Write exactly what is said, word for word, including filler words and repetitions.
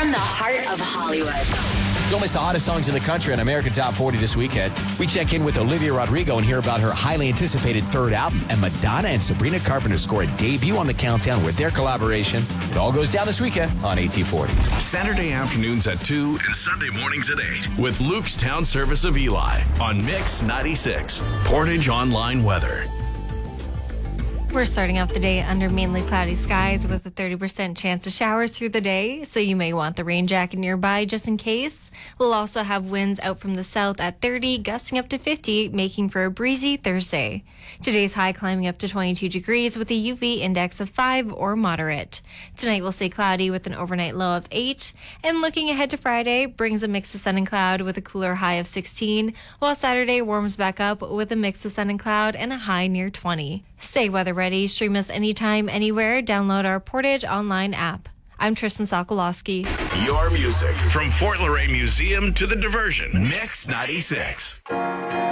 from the heart of Hollywood. Don't miss the hottest songs in the country on American Top forty this weekend. We check in with Olivia Rodrigo and hear about her highly anticipated third album. And Madonna and Sabrina Carpenter score a debut on the countdown with their collaboration. It all goes down this weekend on A T forty. Saturday afternoons at two and Sunday mornings at eight with Luke's Town Service of Eli on Mix ninety-six. Portage Online Weather. We're starting off the day under mainly cloudy skies with a thirty percent chance of showers through the day, so you may want the rain jacket nearby just in case. We'll also have winds out from the south at thirty, gusting up to fifty, making for a breezy Thursday. Today's high climbing up to twenty-two degrees with a U V index of five or moderate. Tonight we'll stay cloudy with an overnight low of eight, and looking ahead to Friday brings a mix of sun and cloud with a cooler high of sixteen, while Saturday warms back up with a mix of sun and cloud and a high near twenty. Stay weather ready, stream us anytime, anywhere, download our Portage Online app. I'm Tristan Sokolowski. Your music from Fort Laurier Museum to the diversion. Mix ninety-six.